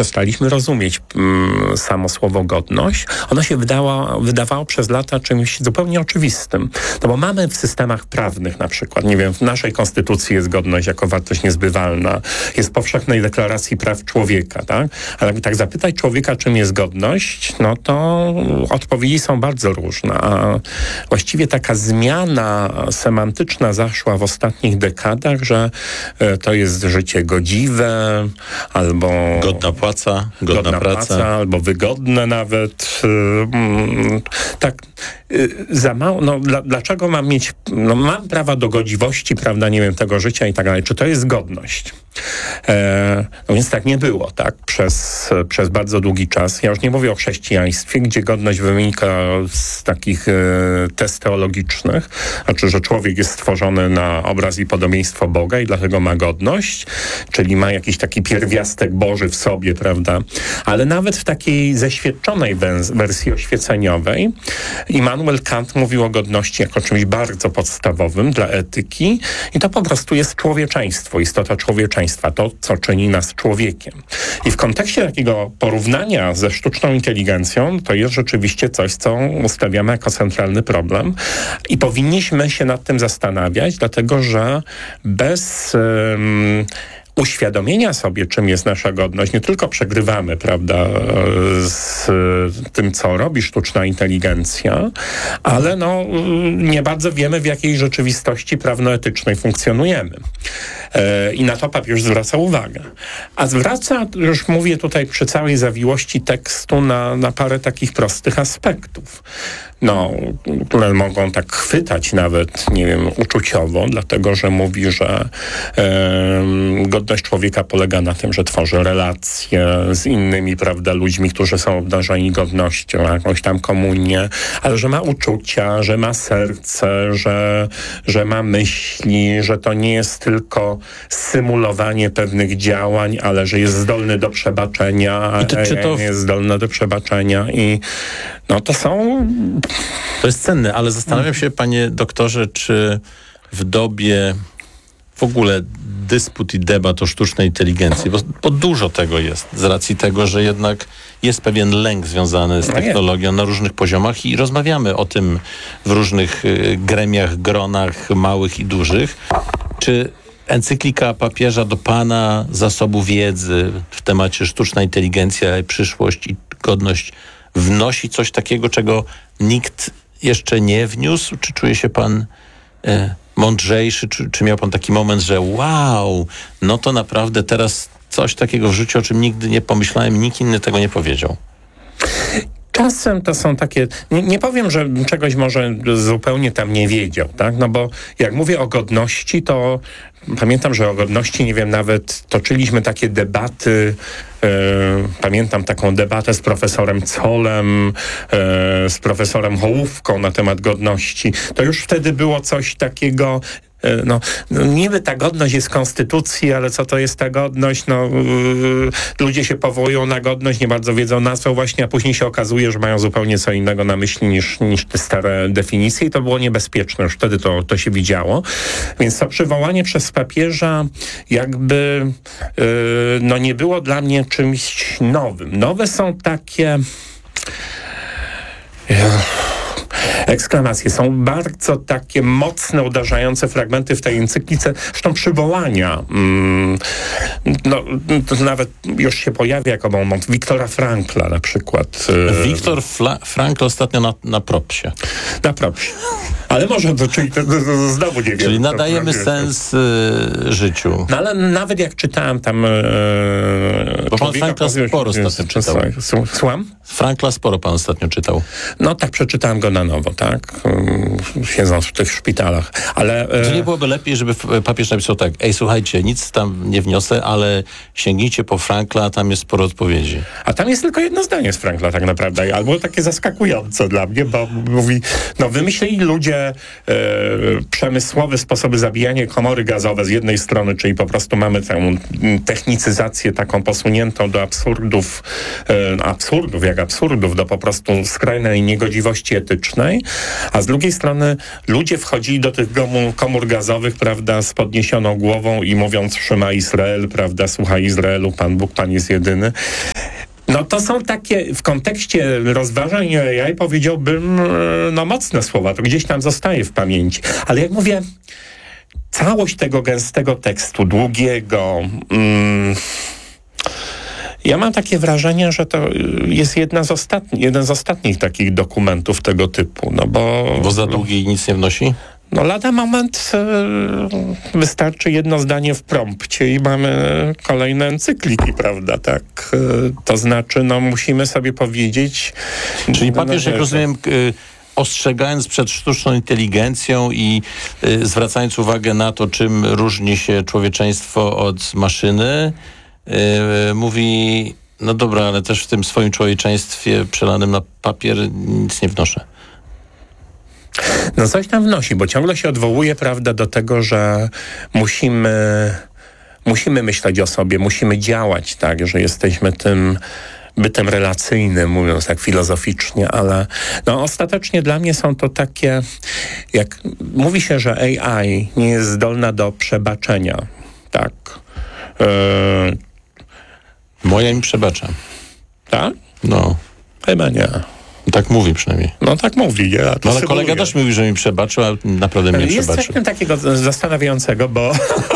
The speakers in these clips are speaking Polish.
przestaliśmy rozumieć samo słowo godność. Ono się wydawało przez lata czymś zupełnie oczywistym. No bo mamy w systemach prawnych na przykład, nie wiem, w naszej konstytucji jest godność jako wartość niezbywalna, jest w powszechnej deklaracji praw człowieka, tak? Ale jakby tak zapytać człowieka, czym jest godność, no to odpowiedzi są bardzo różne. A właściwie taka zmiana semantyczna zaszła w ostatnich dekadach, że to jest życie godziwe, albo godna praca, albo wygodne nawet. Tak za mało. No, dlaczego mam mieć, mam prawa do godziwości, prawda, nie wiem, tego życia i tak dalej. Czy to jest godność? No więc tak nie było, tak? Przez bardzo długi czas. Ja już nie mówię o chrześcijaństwie, gdzie godność wynika z takich tez teologicznych, znaczy, że człowiek jest stworzony na obraz i podobieństwo Boga i dlatego ma godność, czyli ma jakiś taki pierwiastek Boży w sobie, prawda? Ale nawet w takiej zeświadczonej wersji oświeceniowej Immanuel Kant mówił o godności jako czymś bardzo podstawowym dla etyki i to po prostu jest człowieczeństwo, istota człowieczeństwa, to, co czyni nas człowiekiem. I w kontekście takiego porównania ze sztuczną inteligencją, to jest rzeczywiście coś, co ustawiamy jako centralny problem i powinniśmy się nad tym zastanawiać, dlatego że bez uświadomienia sobie, czym jest nasza godność, nie tylko przegrywamy, prawda, z tym, co robi sztuczna inteligencja, ale nie bardzo wiemy, w jakiej rzeczywistości prawnoetycznej funkcjonujemy. I na to papież zwraca uwagę. A zwraca, już mówię tutaj przy całej zawiłości tekstu, na parę takich prostych aspektów. Które mogą tak chwytać nawet, nie wiem, uczuciowo, dlatego, że mówi, że godność człowieka polega na tym, że tworzy relacje z innymi, prawda, ludźmi, którzy są obdarzeni godnością, jakąś tam komunię, ale że ma uczucia, że ma serce, że ma myśli, że to nie jest tylko symulowanie pewnych działań, ale że jest zdolny do przebaczenia, a nie jest zdolny do przebaczenia i To jest cenne, ale zastanawiam się, panie doktorze, czy w dobie w ogóle dysput i debat o sztucznej inteligencji, bo dużo tego jest, z racji tego, że jednak jest pewien lęk związany z technologią na różnych poziomach i rozmawiamy o tym w różnych gremiach, gronach małych i dużych. Czy encyklika papieża do pana zasobu wiedzy w temacie sztuczna inteligencja, przyszłość i godność wnosi coś takiego, czego nikt jeszcze nie wniósł? Czy czuje się pan mądrzejszy? Czy miał pan taki moment, że wow, no to naprawdę teraz coś takiego w życiu, o czym nigdy nie pomyślałem, nikt inny tego nie powiedział? Czasem to są takie, nie powiem, że czegoś może zupełnie tam nie wiedział, tak? No bo jak mówię o godności, to pamiętam, że o godności, nie wiem, nawet toczyliśmy takie debaty, pamiętam taką debatę z profesorem Zollem, z profesorem Hołówką na temat godności. To już wtedy było coś takiego, niby ta godność jest w konstytucji, ale co to jest ta godność? Ludzie się powołują na godność, nie bardzo wiedzą nazwę właśnie, a później się okazuje, że mają zupełnie co innego na myśli niż te stare definicje i to było niebezpieczne. Już wtedy to się widziało. Więc to przywołanie przez papieża jakby nie było dla mnie czymś nowym. Nowe są takie eksklamacje. Są bardzo takie mocne, uderzające fragmenty w tej encyklice, zresztą przywołania. To nawet już się pojawia jako moment Wiktora Frankla na przykład. Wiktor Frankl ostatnio na propsie. Na propsie. Ale może czyli znowu nie wiem. Czyli nadajemy sens życiu. No ale nawet jak czytałem tam... Bo pan Frankla sporo ostatnio czytał. Słucham? Frankla sporo pan ostatnio czytał. No tak, przeczytałem go na nowo, tak? Siedząc w tych szpitalach. Ale... Czy nie byłoby lepiej, żeby papież napisał tak: słuchajcie, nic tam nie wniosę, ale sięgnijcie po Frankla, tam jest sporo odpowiedzi. A tam jest tylko jedno zdanie z Frankla tak naprawdę, albo takie zaskakujące dla mnie, bo mówi, wymyślili ludzie przemysłowe sposoby zabijania, komory gazowe z jednej strony, czyli po prostu mamy tę technicyzację taką posuniętą do absurdów, do po prostu skrajnej niegodziwości etycznej, a z drugiej strony ludzie wchodzili do tych komór gazowych, prawda, z podniesioną głową i mówiąc Szema Izrael, prawda, słuchaj Izraelu, Pan Bóg, Pan jest jedyny. No to są takie, w kontekście rozważań AI powiedziałbym, no mocne słowa, to gdzieś tam zostaje w pamięci. Ale jak mówię, całość tego gęstego tekstu, długiego, ja mam takie wrażenie, że to jest jeden z ostatnich takich dokumentów tego typu, no Bo za długi i nic nie wnosi? no lada moment wystarczy jedno zdanie w prompcie i mamy kolejne encykliki, prawda, tak? To znaczy, no musimy sobie powiedzieć... Czyli papież, jak rozumiem, ostrzegając przed sztuczną inteligencją i zwracając uwagę na to, czym różni się człowieczeństwo od maszyny, mówi, no dobra, ale też w tym swoim człowieczeństwie przelanym na papier nic nie wnoszę. No coś tam wnosi, bo ciągle się odwołuje, prawda, do tego, że musimy myśleć o sobie, musimy działać, tak, że jesteśmy tym bytem relacyjnym, mówiąc tak filozoficznie, ale no ostatecznie dla mnie są to takie, jak mówi się, że AI nie jest zdolna do przebaczenia, tak. Moja mi przebacza. Tak? No. Chyba nie. Tak mówi przynajmniej. No tak mówi, nie? No ale kolega też mówi, że mi przebaczył, a naprawdę mnie nie jest przebaczył. coś w tym takiego zastanawiającego, bo...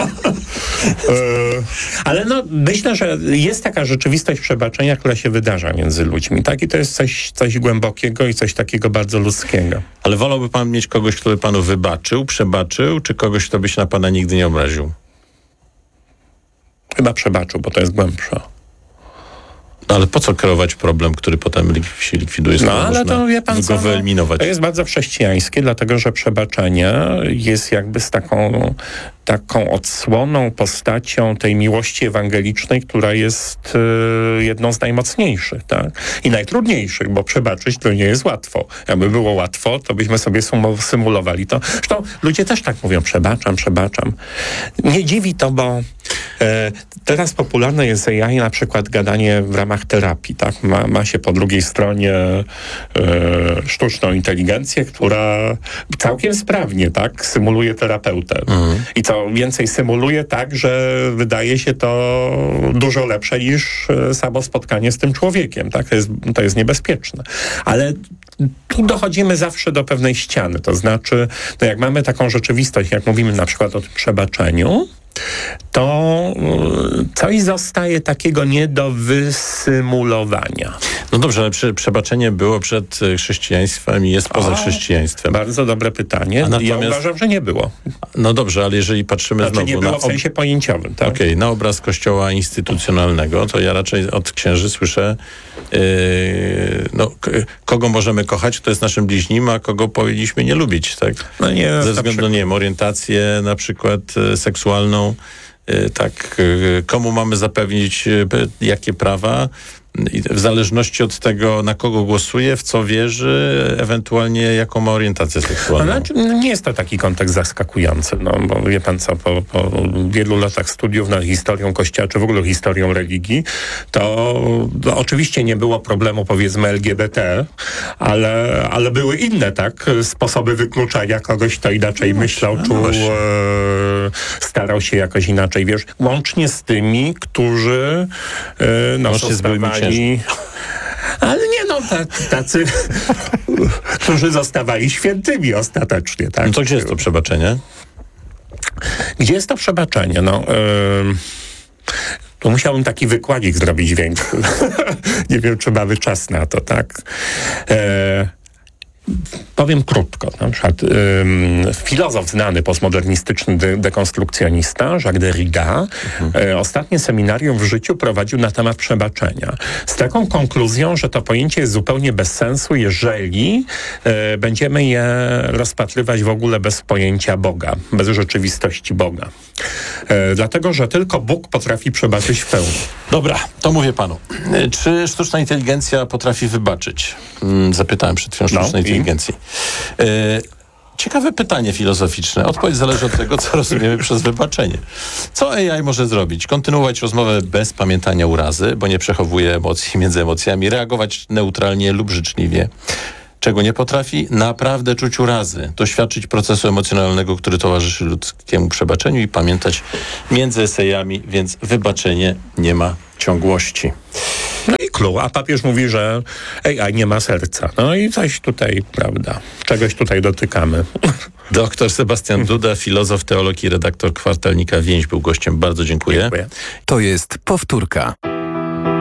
ale no myślę, że jest taka rzeczywistość przebaczenia, która się wydarza między ludźmi, tak? I to jest coś głębokiego i coś takiego bardzo ludzkiego. Ale wolałby pan mieć kogoś, kto by panu wybaczył, przebaczył, czy kogoś, kto by się na pana nigdy nie obraził? Chyba przebaczył, bo to jest głębsze. No ale po co kreować problem, który potem się likwiduje? No ale to wie pan go co, wyeliminować. To jest bardzo chrześcijańskie, dlatego że przebaczenie jest jakby z taką odsłoną, postacią tej miłości ewangelicznej, która jest jedną z najmocniejszych, tak? I najtrudniejszych, bo przebaczyć to nie jest łatwo. Jakby było łatwo, to byśmy sobie symulowali to. Zresztą ludzie też tak mówią, przebaczam. Mnie dziwi to, bo teraz popularne jest AI, na przykład gadanie w ramach terapii, tak? Ma się po drugiej stronie sztuczną inteligencję, która całkiem sprawnie, tak? Symuluje terapeutę. I co więcej, symuluje tak, że wydaje się to dużo lepsze niż samo spotkanie z tym człowiekiem, tak? To jest niebezpieczne. Ale tu dochodzimy zawsze do pewnej ściany. To znaczy, no jak mamy taką rzeczywistość, jak mówimy na przykład o tym przebaczeniu, to coś zostaje takiego nie do wysymulowania. No dobrze, ale przebaczenie było przed chrześcijaństwem i jest poza chrześcijaństwem. Bardzo dobre pytanie. Ja uważam, że nie było. No dobrze, ale jeżeli patrzymy znaczy, znowu nie było na... w sensie pojęciowym, tak? Okej, na obraz kościoła instytucjonalnego, to ja raczej od księży słyszę kogo możemy kochać, kto jest naszym bliźnim, a kogo powinniśmy nie lubić, tak? No nie, ze względu na, nie wiem, orientację na przykład seksualną, tak, komu mamy zapewnić jakie prawa, w zależności od tego, na kogo głosuje, w co wierzy, ewentualnie jaką ma orientację seksualną. Znaczy, nie jest to taki kontekst zaskakujący, no, bo wie pan co, po wielu latach studiów nad historią Kościoła, czy w ogóle historią religii, to oczywiście nie było problemu, powiedzmy, LGBT, ale były inne, tak, sposoby wykluczania kogoś, kto inaczej myślał, czuł, starał się jakoś inaczej, wiesz, łącznie z tymi, którzy zostawali... Ale nie, no, tacy, którzy zostawali świętymi ostatecznie, tak? No to gdzie jest to przebaczenie? Gdzie jest to przebaczenie? No, tu musiałbym taki wykładzik zrobić większy. Nie wiem, czy mamy czas na to, tak? Powiem krótko. Na przykład filozof znany, postmodernistyczny dekonstrukcjonista Jacques Derrida ostatnie seminarium w życiu prowadził na temat przebaczenia. Z taką konkluzją, że to pojęcie jest zupełnie bez sensu, jeżeli będziemy je rozpatrywać w ogóle bez pojęcia Boga, bez rzeczywistości Boga. Dlatego, że tylko Bóg potrafi przebaczyć w pełni. Dobra, to mówię panu. Czy sztuczna inteligencja potrafi wybaczyć? Zapytałem przed chwilą sztucznej inteligencji. Ciekawe pytanie filozoficzne. Odpowiedź zależy od tego, co rozumiemy przez wybaczenie. Co AI może zrobić? Kontynuować rozmowę bez pamiętania urazy, bo nie przechowuje emocji między emocjami, reagować neutralnie lub życzliwie. Czego nie potrafi? Naprawdę czuć urazy, doświadczyć procesu emocjonalnego, który towarzyszy ludzkiemu przebaczeniu i pamiętać między esejami, więc wybaczenie nie ma ciągłości. No i cyklu, a papież mówi, że AI nie ma serca. No i coś tutaj, prawda, czegoś tutaj dotykamy. Doktor Sebastian Duda, filozof, teolog i redaktor kwartalnika Więź był gościem. Bardzo dziękuję. Dziękuję. To jest powtórka.